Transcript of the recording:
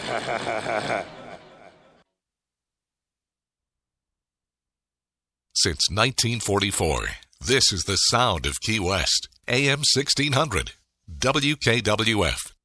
Since 1944, this is the sound of Key West. AM 1600, WKWF.